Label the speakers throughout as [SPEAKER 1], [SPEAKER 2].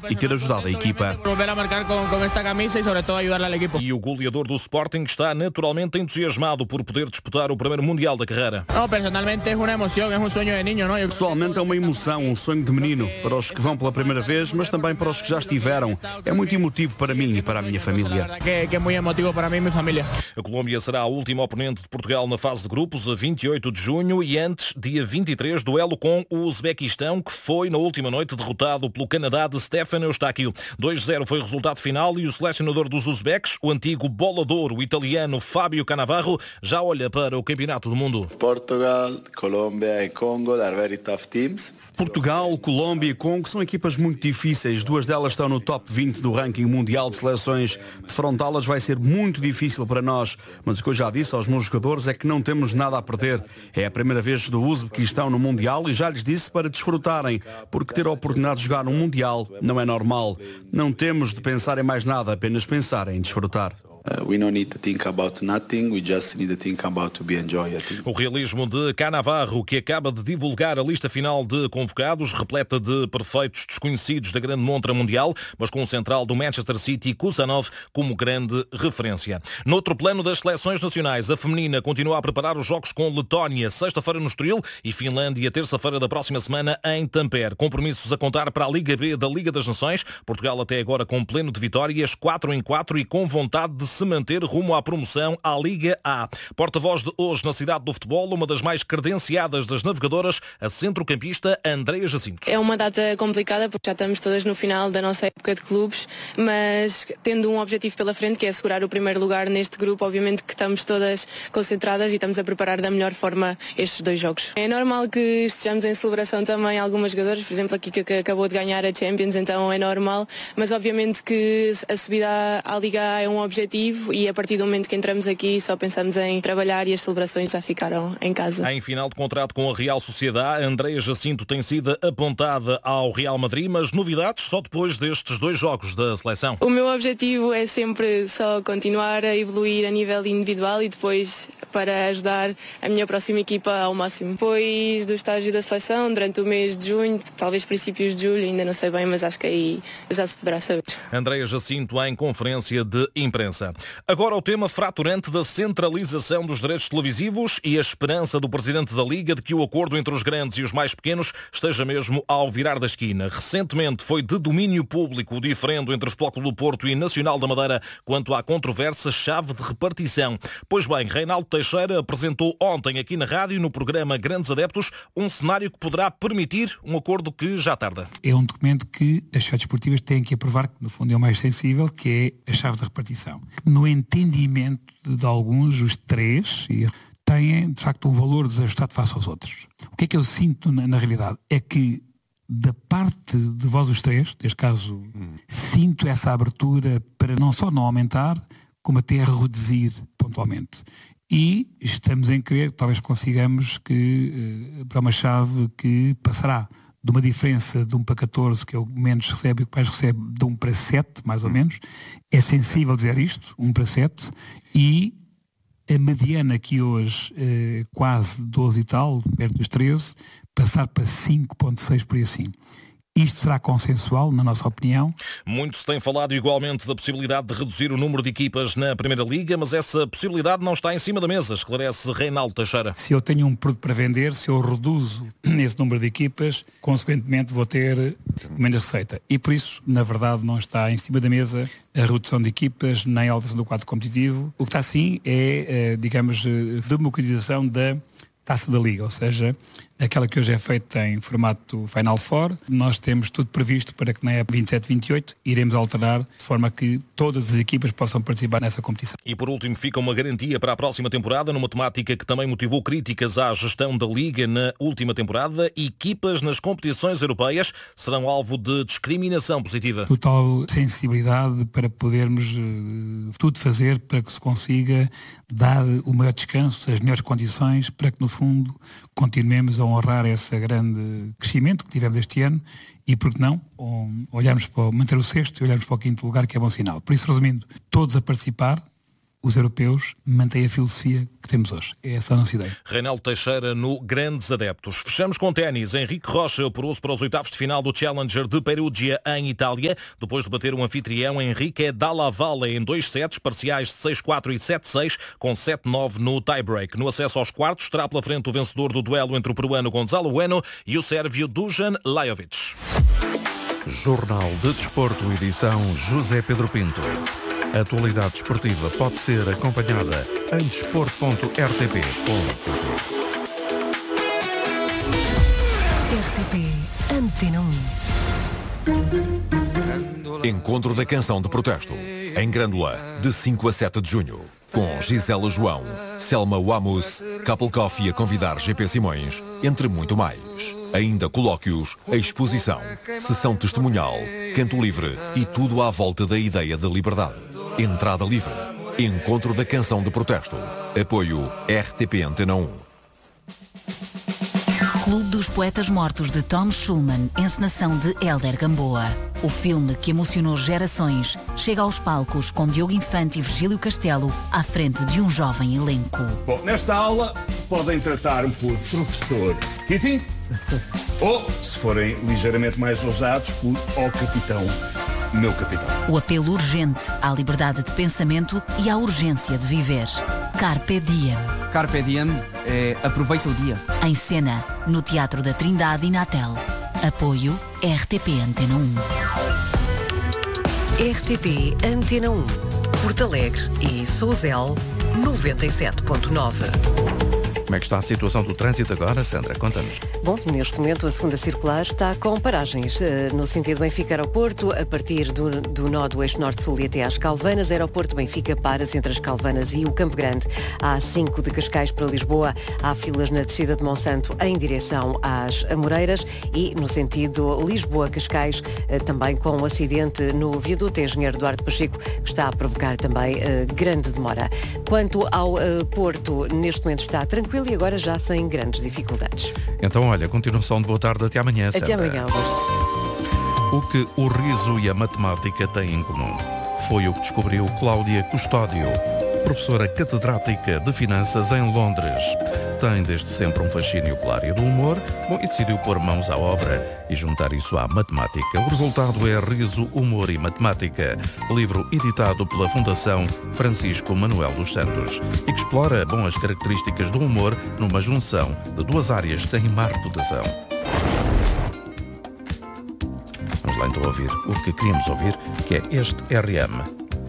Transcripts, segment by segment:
[SPEAKER 1] e ter ajudado a equipa.
[SPEAKER 2] E o goleador do Sporting está naturalmente entusiasmado por poder disputar o primeiro Mundial da carreira.
[SPEAKER 1] Pessoalmente é uma emoção, um sonho de menino, para os que vão pela primeira vez, mas também para os que já estiveram. É muito emotivo para mim e para a minha família.
[SPEAKER 2] A Colômbia será a última oponente de Portugal na fase de grupos, a 28 de junho, e antes, dia 23, duelo com o Uzbequistão, que foi na última noite derrotado pelo Canadá de Stefano Eustáquio. 2-0 foi o resultado final e o selecionador dos uzbeques, o antigo bolador, o italiano Fábio Cannavaro, já olha para o Campeonato do Mundo.
[SPEAKER 3] Portugal, Colômbia e Congo are very tough teams.
[SPEAKER 1] Portugal, Colômbia e Congo são equipas muito difíceis. 2 delas estão no top 20 do ranking mundial de seleções. Defrontá-las vai ser muito difícil para nós. Mas o que eu já disse aos meus jogadores é que não temos nada a perder. É a primeira vez do Uzbequistão no Mundial e já lhes disse para desfrutarem, porque ter a oportunidade de jogar um Mundial não é normal. Não temos de pensar em mais nada, apenas pensar em desfrutar.
[SPEAKER 3] We don't need to think about nothing, we just need to think about to be enjoy it.
[SPEAKER 2] O realismo de Cannavaro, que acaba de divulgar a lista final de convocados, repleta de perfeitos desconhecidos da grande montra mundial, mas com o central do Manchester City, Kusanov, como grande referência. Noutro plano das seleções nacionais, a feminina continua a preparar os jogos com Letónia, sexta-feira no Estoril, e Finlândia, terça-feira da próxima semana em Tampere. Compromissos a contar para a Liga B da Liga das Nações. Portugal até agora com pleno de vitórias, 4-4 e com vontade de se manter rumo à promoção à Liga A. Porta-voz de hoje na cidade do futebol, uma das mais credenciadas das navegadoras, a centrocampista Andreia Jacinto.
[SPEAKER 4] É uma data complicada porque já estamos todas no final da nossa época de clubes, mas tendo um objetivo pela frente, que é assegurar o primeiro lugar neste grupo, obviamente que estamos todas concentradas e estamos a preparar da melhor forma estes 2 jogos. É normal que estejamos em celebração também algumas jogadoras, por exemplo aqui que acabou de ganhar a Champions, então é normal, mas obviamente que a subida à Liga A é um objetivo e a partir do momento que entramos aqui só pensamos em trabalhar e as celebrações já ficaram em casa.
[SPEAKER 2] Em final de contrato com a Real Sociedade, Andreia Jacinto tem sido apontada ao Real Madrid, mas novidades só depois destes 2 jogos da seleção.
[SPEAKER 4] O meu objetivo é sempre só continuar a evoluir a nível individual e depois para ajudar a minha próxima equipa ao máximo. Depois do estágio da seleção, durante o mês de junho, talvez princípios de julho, ainda não sei bem, mas acho que aí já se poderá saber.
[SPEAKER 2] Andreia Jacinto em conferência de imprensa. Agora o tema fraturante da centralização dos direitos televisivos e a esperança do presidente da Liga de que o acordo entre os grandes e os mais pequenos esteja mesmo ao virar da esquina. Recentemente foi de domínio público o diferendo entre Futebol Clube do Porto e Nacional da Madeira quanto à controversa chave de repartição. Pois bem, Reinaldo Teixeira apresentou ontem aqui na rádio, no programa Grandes Adeptos, um cenário que poderá permitir um acordo que já tarda.
[SPEAKER 5] É um documento que as sociedades esportivas têm que aprovar, que no fundo é o mais sensível, que é a chave de repartição. No entendimento de alguns, os 3 têm, de facto, um valor desajustado face aos outros. O que é que eu sinto na realidade? É que, da parte de vós os 3, neste caso, sinto essa abertura para não só não aumentar, como até reduzir pontualmente. E estamos em crer que talvez consigamos que, para uma chave que passará de uma diferença de 1 para 14, que é o que menos recebe e o que mais recebe, de 1 para 7, mais ou menos. É sensível dizer isto, 1 para 7, e a mediana que hoje quase 12 e tal, perto dos 13, passar para 5,6 por aí assim. Isto será consensual, na nossa opinião?
[SPEAKER 2] Muito se tem falado igualmente da possibilidade de reduzir o número de equipas na Primeira Liga, mas essa possibilidade não está em cima da mesa, esclarece Reinaldo Teixeira.
[SPEAKER 5] Se eu tenho um produto para vender, se eu reduzo esse número de equipas, consequentemente vou ter menos receita. E por isso, na verdade, não está em cima da mesa a redução de equipas, nem a alteração do quadro competitivo. O que está sim é, digamos, democratização da Taça da Liga, ou seja, aquela que hoje é feita em formato Final Four. Nós temos tudo previsto para que na época 27-28 iremos alterar de forma que todas as equipas possam participar nessa competição.
[SPEAKER 2] E por último fica uma garantia para a próxima temporada, numa temática que também motivou críticas à gestão da Liga na última temporada. Equipas nas competições europeias serão alvo de discriminação positiva.
[SPEAKER 5] Total sensibilidade para podermos tudo fazer para que se consiga dar o maior descanso, as melhores condições, para que no fundo continuemos a honrar esse grande crescimento que tivemos este ano e, por que não, olharmos para manter o sexto e olharmos para o quinto lugar, que é bom sinal. Por isso, resumindo, todos a participar, os europeus mantêm a filosofia que temos hoje. É essa a nossa ideia.
[SPEAKER 2] Reinaldo Teixeira no Grandes Adeptos. Fechamos com ténis. Henrique Rocha apurou-se para os oitavos de final do Challenger de Perugia, em Itália. Depois de bater o anfitrião Henrique Dalla Valle em 2 sets, parciais de 6-4 e 7-6, com 7-9 no tie-break. No acesso aos quartos, terá pela frente o vencedor do duelo entre o peruano Gonzalo Bueno e o sérvio Dusan Lajovic.
[SPEAKER 6] Jornal de Desporto, edição José Pedro Pinto. A atualidade desportiva pode ser acompanhada em desporto.rtp.pt.
[SPEAKER 7] RTP Antena 1.
[SPEAKER 8] Encontro da Canção de Protesto, em Grândola, de 5 a 7 de junho. Com Gisela João, Selma Wamus, Couple Coffee a convidar GP Simões, entre muito mais. Ainda colóquios, exposição, sessão testemunhal, canto livre e tudo à volta da ideia de liberdade. Entrada livre. Encontro da Canção de Protesto. Apoio RTP Antena 1.
[SPEAKER 7] Clube dos Poetas Mortos de Tom Schulman, encenação de Hélder Gamboa. O filme que emocionou gerações chega aos palcos com Diogo Infante e Virgílio Castelo à frente de um jovem elenco.
[SPEAKER 9] Bom, nesta aula podem tratar-me por professor Kitty ou, se forem ligeiramente mais ousados, por Capitão, meu capitão.
[SPEAKER 7] O apelo urgente à liberdade de pensamento e à urgência de viver. Carpe Diem.
[SPEAKER 10] Carpe Diem é aproveita o dia.
[SPEAKER 7] Em cena, no Teatro da Trindade e Natel. Apoio RTP Antena 1.
[SPEAKER 11] RTP Antena 1. Porto Alegre e Sousel 97.9.
[SPEAKER 6] Como é que está a situação do trânsito agora, Sandra? Conta-nos.
[SPEAKER 11] Bom, neste momento a segunda circular está com paragens no sentido Benfica-Aeroporto, a partir do nó do eixo norte-sul e até às Calvanas. Aeroporto Benfica paras entre as Calvanas e o Campo Grande. Há 5 de Cascais para Lisboa, há filas na descida de Monsanto em direção às Amoreiras e no sentido Lisboa-Cascais, também com um acidente no viaduto Engenheiro Duarte Pacheco, que está a provocar também grande demora. Quanto ao Porto, neste momento está tranquilo e agora já sem grandes dificuldades.
[SPEAKER 6] Então, olha, continuação de boa tarde até amanhã, Sandra.
[SPEAKER 11] Até amanhã, Augusto.
[SPEAKER 6] O que o riso e a matemática têm em comum foi o que descobriu Cláudia Custódio, professora catedrática de Finanças em Londres. Tem desde sempre um fascínio pela área do humor, e decidiu pôr mãos à obra e juntar isso à matemática. O resultado é Riso, Humor e Matemática, livro editado pela Fundação Francisco Manuel dos Santos e que explora as características do humor numa junção de duas áreas que têm má reputação. Vamos lá então ouvir o que queríamos ouvir, que é este RM.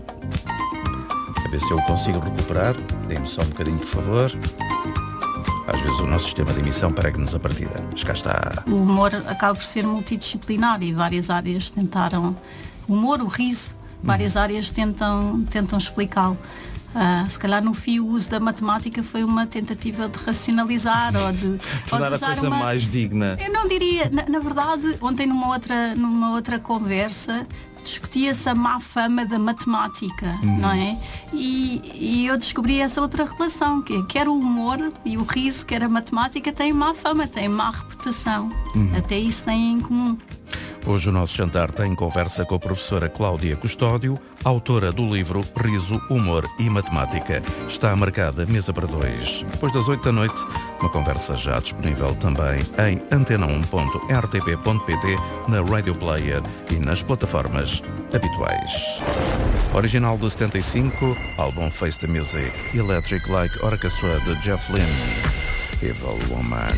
[SPEAKER 6] A ver se eu consigo recuperar. Dê-me só um bocadinho, por favor. Às vezes o nosso sistema de emissão prega-nos a partida. Mas cá está.
[SPEAKER 12] O humor acaba por ser multidisciplinar e várias áreas tentaram... O humor, o riso, várias áreas tentam explicá-lo. Se calhar no fim o uso da matemática foi uma tentativa de racionalizar ou de
[SPEAKER 10] tornar a coisa mais digna.
[SPEAKER 12] Eu não diria, na verdade, ontem numa outra conversa discutia-se a má fama da matemática, não é? E eu descobri essa outra relação, que é quer o humor e o riso, quer a matemática, têm má fama, têm má reputação. Até isso têm em comum.
[SPEAKER 6] Hoje o nosso jantar tem conversa com a professora Cláudia Custódio, autora do livro Riso, Humor e Matemática. Está marcada mesa para 2. Depois das 8 da noite, uma conversa já disponível também em antena1.rtp.pt, na Radio Player e nas plataformas habituais. Original de 75, álbum Face the Music, Electric Light Orchestra de Jeff Lynne, Evil Woman.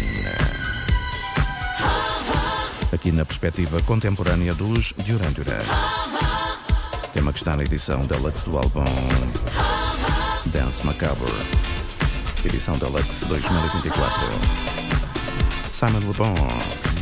[SPEAKER 6] Aqui na perspectiva contemporânea dos Duran Duran. Tema que está na edição deluxe do álbum Dance Macabre, edição deluxe 2024. Simon Le Bon.